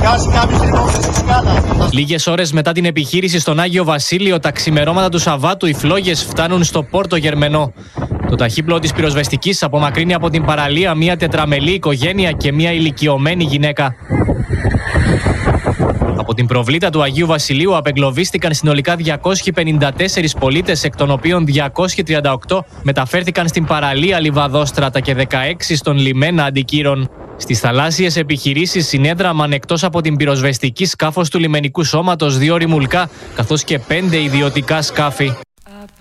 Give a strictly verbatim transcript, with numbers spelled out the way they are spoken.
Λίγες ώρες μετά την επιχείρηση στον Άγιο Βασίλειο, τα ξημερώματα του Σαββάτου, οι φλόγες φτάνουν στο Πόρτο Γερμενό. Το ταχύπλοο της πυροσβεστικής απομακρύνει από την παραλία μια τετραμελή οικογένεια και μια ηλικιωμένη γυναίκα. Από την προβλήτα του Αγίου Βασιλείου απεγκλωβίστηκαν συνολικά διακόσιοι πενήντα τέσσερις πολίτες, εκ των οποίων διακόσιοι τριάντα οκτώ μεταφέρθηκαν στην παραλία Λιβαδόστρατα και δεκαέξι στον λιμένα Αντικύρων. Στις θαλάσσιες επιχειρήσεις συνέδραμαν εκτός από την πυροσβεστική σκάφος του λιμενικού σώματος, δύο ρημουλκά, καθώς και πέντε ιδιωτικά σκάφη.